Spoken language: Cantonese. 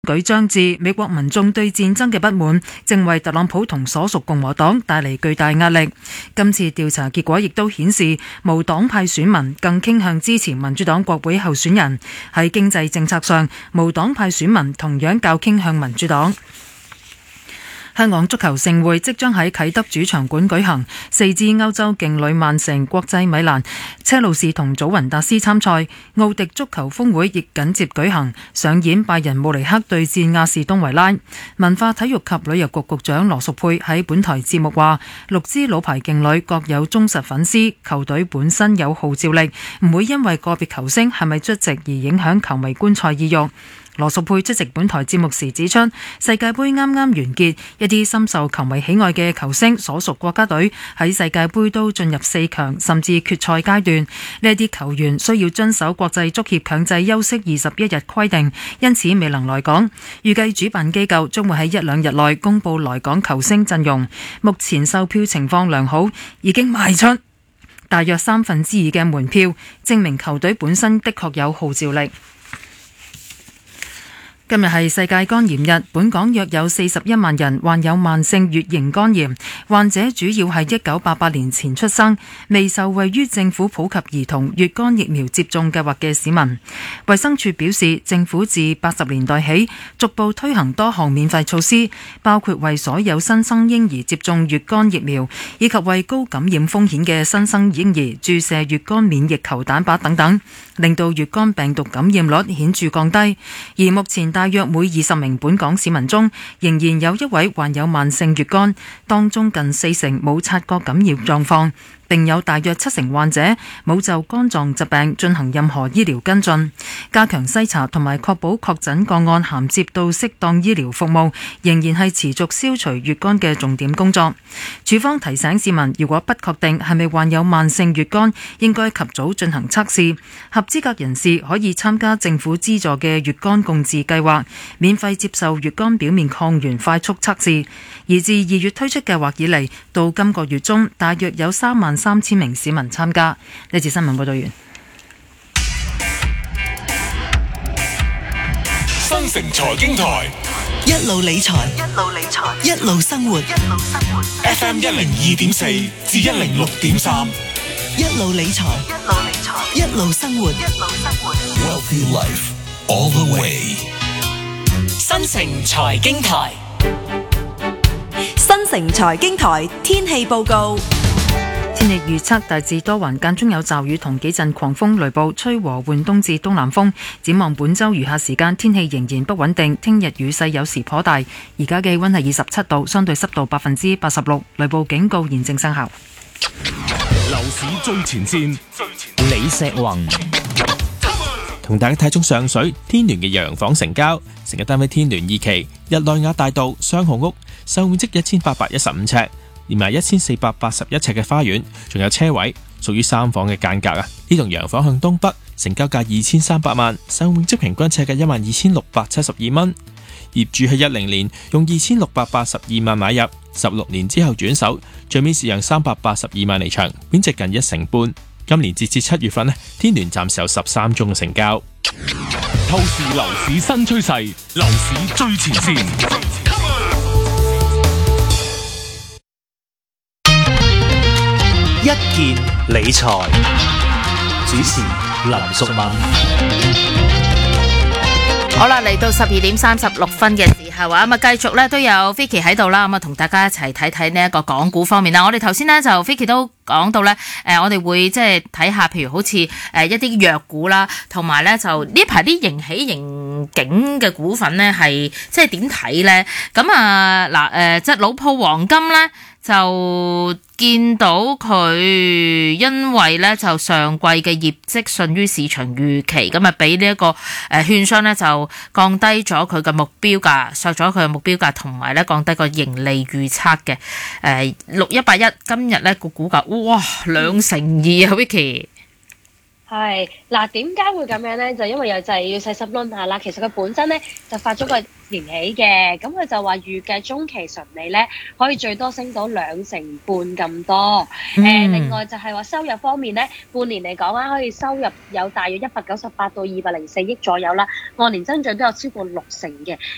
舉將至，美國民眾對戰爭嘅不滿正為特朗普同所屬共和黨帶嚟巨大壓力。今次調查結果亦都顯示，無黨派選民更傾向支持民主黨國會候選人。喺經濟政策上，無黨派選民同樣較傾向民主黨。香港足球盛會即將喺啟德主場館舉行，4支歐洲勁旅曼城、國際米蘭、車路士同祖雲達斯參賽。奧迪足球峰會亦緊接舉行，上演拜仁慕尼黑對戰亞士東維拉。文化體育及旅遊局局長羅淑佩喺本台節目話，6支老牌勁旅各有忠實粉絲，球隊本身有號召力，唔會因為個別球星係咪出席而影響球迷觀賽意欲。羅淑佩出席本台節目時指出，世界盃啱啱完結，一啲深受球迷喜愛嘅球星所屬國家隊喺世界盃都進入4強甚至決賽階段。呢啲球員需要遵守國際足協強制休息21日規定，因此未能來港。預計主辦機構將會喺1-2日內公佈來港球星陣容。目前售票情況良好，已經賣出大約2/3嘅門票，證明球隊本身的確有號召力。今日係世界肝炎日，本港約有41萬人患有慢性乙型肝炎，患者主要係1988年前出生、未受惠於政府普及兒童乙肝疫苗接種計劃嘅市民。衛生署表示，政府自80年代起逐步推行多項免費措施，包括為所有新生嬰兒接種乙肝疫苗，以及為高感染風險嘅新生嬰兒注射乙肝免疫球蛋白等等，令到乙肝病毒感染率顯著降低。而目前大約每20名本港市民中，仍然有一位患有慢性乙肝，當中近40%冇察覺感染狀況，並有大約70%患者冇就肝臟疾病進行任何醫療跟進。加強篩查同埋確保確診個案銜接到適當醫療服務，仍然係持續消除乙肝嘅重點工作。署方提醒市民，如果不確定係咪患有慢性乙肝，應該及早進行測試。合資格人士可以參加政府資助嘅乙肝共治計劃，免費接受乙肝表面抗原快速測試。而自2月推出計劃以嚟，到今個月中，大約有33000名市民參加。呢節新聞報道完。 新城財經台一路理財，一路生活。 FM 102.4至106.3， 一路理財，一路生活。 Wealthy Life all the way。 新城財經台， 新城財經台天氣報告。 天氣預測大致多雲，間中有驟雨同幾陣狂風雷暴，吹和緩東至東南風。展望本週餘下時間，天氣仍然不穩定，聽日雨勢有時頗大。而家嘅溫係27度，相對濕度86%，雷暴警告現正生效。 樓市最前線， 李石宏同大家睇中上水天聯嘅洋房成交，成日單位天聯2期日內雅大道雙號屋，售面積1815尺，連埋1481尺嘅花園，仲有車位，屬於3房嘅間隔啊！呢棟洋房向東北，成交價2300萬，售面積平均尺價12672蚊。業主喺10年用2682萬買入，16年之後轉手，最尾市讓382萬離場，貶值近1成半。今年截至7月份天聯暫時有13宗嘅成交。 透視樓市新趨勢，樓市最前線。 一件理財，主持林淑敏。 好啦，嚟到12:36嘅時候啊，咁啊繼續咧都有 Vicky 喺度啦，咁啊同大家一齊睇睇呢一個港股方面啦。我哋頭先咧就 Vicky 都講到咧，我哋會即係睇下，譬如好似一啲藥股啦，同埋咧就呢排啲盈喜盈警嘅股份咧係即係點睇咧？咁啊嗱即係老鋪黃金咧。就見到佢因為咧就上季嘅業績遜於市場預期，咁啊俾呢一個券商咧就降低咗佢嘅目標價，削咗佢嘅目標價，同埋咧降低個盈利預測嘅。6181今日咧個股價哇2%啊 Vicky。 係嗱，點解會咁樣咧？就因為又就係要細心論下啦。其實佢本身咧就發咗個盈喜嘅，咁佢就話預計中期純利咧可以最多升到2成半咁多。另外就係話收入方面咧，半年嚟講啦，可以收入有大約198到204億左右啦，按年增長都有超過6成嘅。